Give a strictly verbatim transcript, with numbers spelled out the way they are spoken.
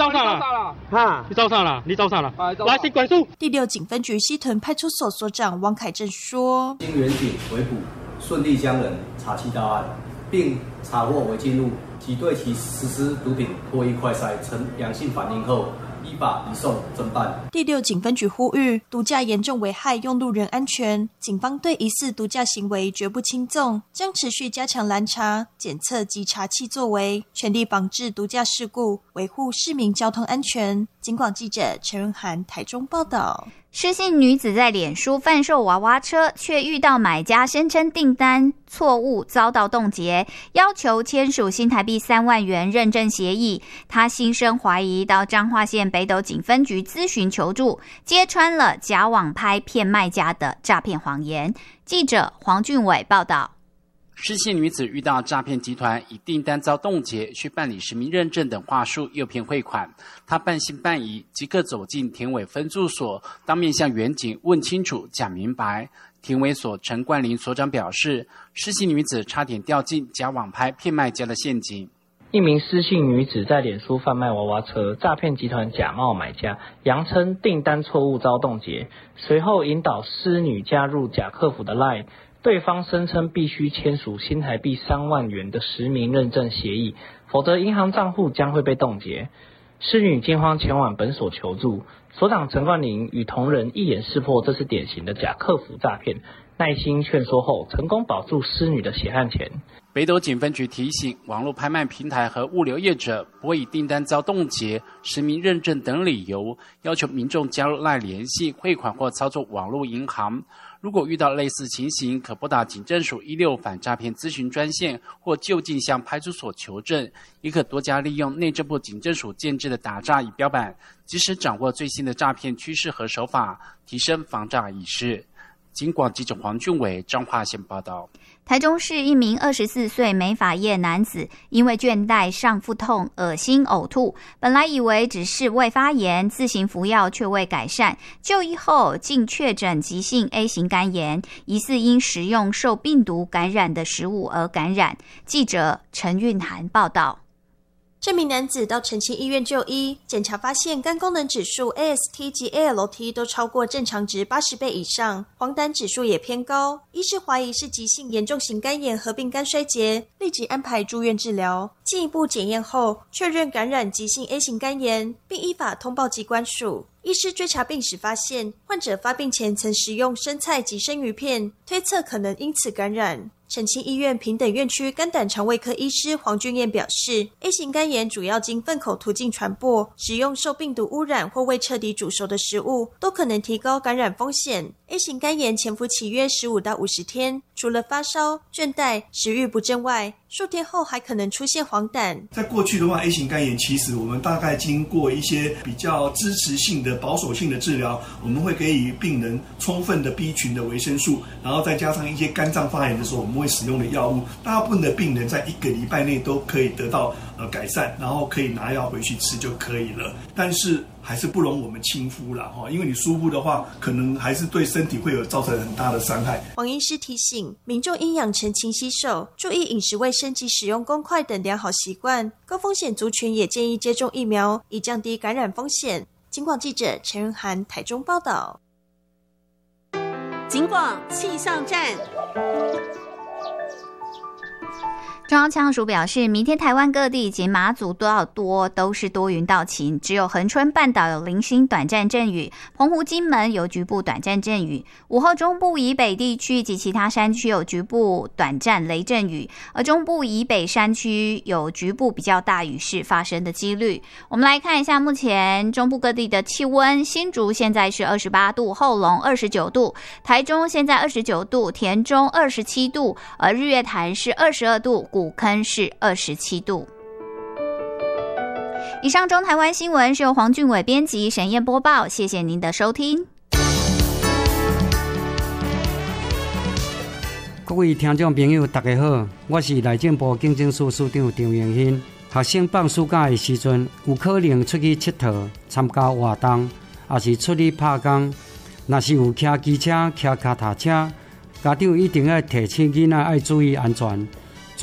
找啥了？哈，你找啥了？你找啥了？来，先管束。 第六警分局西屯派出所所长王凯正说： 经员警围捕，顺利将人查缉到案，并查获违禁物及对其实施毒品唾液快筛呈阳性反应后，依法移送侦办。 第六警分局呼吁，毒驾严重危害用路人安全，警方对疑似毒驾行为绝不轻纵，将持续加强拦查、检测及查缉作为，全力防治毒驾事故，维护市民交通安全。警广记者陈润涵台中报道。 失信女子在脸书贩售娃娃车，却遇到买家声称订单错误，遭到冻结，要求签署新台币三万元认证协议。她心生怀疑，到彰化县北斗警分局咨询求助，揭穿了假网拍骗卖家的诈骗谎言。记者黄俊伟报道。 失信女子遇到诈骗集团以订单遭冻结、需办理实名认证等话术诱骗汇款，她半信半疑，即刻走进田尾分驻所，当面向员警问清楚、讲明白。田尾所陈冠霖所长表示，失信女子差点掉进假网拍骗卖家的陷阱。 一名失信女子在脸书贩卖娃娃车，诈骗集团假冒买家，扬称订单错误遭冻结，随后引导失女加入假客服的 LINE。对方声称必须签署新台币三万元的实名认证协议，否则银行账户将会被冻结。失女惊慌前往本所求助，所长陈冠霖与同仁一眼识破这是典型的假客服诈骗，耐心劝说后，成功保住失女的血汗钱。 北斗警分局提醒网络拍卖平台和物流业者，不会以订单遭冻结、实名认证等理由，要求民众加入 LINE 联系汇款或操作网络银行。如果遇到类似情形，可拨打警政署一六反诈骗咨询专线，或就近向派出所求证，也可多加利用内政部警政署建制的打诈仪表板，及时掌握最新的诈骗趋势和手法，提升防诈意识。警广记者黄俊伟彰化县报道。 台中市一名二十四岁美发业男子，因为倦怠、上腹痛、恶心、呕吐，本来以为只是胃发炎，自行服药却未改善，就医后竟确诊急性 A 型肝炎，疑似因食用受病毒感染的食物而感染。记者陈韵涵报道。 这名男子到澄清医院就医，检查发现肝功能指数 A S T 及 A L T 都超过正常值八十倍以上，黄疸指数也偏高，医师怀疑是急性严重型肝炎合并肝衰竭，立即安排住院治疗。进一步检验后，确认感染急性 A 型肝炎，并依法通报疾管署。医师追查病史发现，患者发病前曾食用生菜及生鱼片，推测可能因此感染。澄清医院平等院区肝胆肠胃科医师黄俊彦表示 ，A 型肝炎主要经粪口途径传播，食用受病毒污染或未彻底煮熟的食物，都可能提高感染风险。A 型肝炎潜伏期约十五到五十天，除了发烧、倦怠、食欲不振外，数天后还可能出现黄疸。 在过去的话 ，A 型肝炎其实我们大概经过一些比较支持性的、保守性的治疗，我们会给予病人充分的 B 群的维生素，然后再加上一些肝脏发炎的时候我们会使用的药物，大部分的病人在一个礼拜内都可以得到呃改善，然后可以拿药回去吃就可以了。但是还是不容我们轻忽啦，因为你疏忽的话，可能还是对身体会有造成很大的伤害。 黄医师提醒民众应养成勤洗手、注意饮食卫生及使用公筷等良好习惯。高风险族群也建议接种疫苗，以降低感染风险。警广记者陈润涵台中报道。 警广气象站。 中央气象署表示，明天台湾各地及马祖多到多都是多云到晴，只有恒春半岛有零星短暂阵雨，澎湖、金门有局部短暂阵雨，午后中部以北地区及其他山区有局部短暂雷阵雨，而中部以北山区有局部比较大雨势发生的几率。我们来看一下目前中部各地的气温，新竹现在是二十八度，后龙二十九度，台中现在二十九度，田中二十七度，而日月潭是二十二度，古坑是二十七度。以上中台湾新闻是由黄俊伟编辑，沈燕播报，谢谢您的收听。 各位听众朋友大家好，我是内政部警政署署长张永新。学生放暑假的时阵，有可能出去佚佗、参加活动，也是出去拍工。若是有骑机车、骑脚踏车，家长一定要提醒囡仔要注意安全。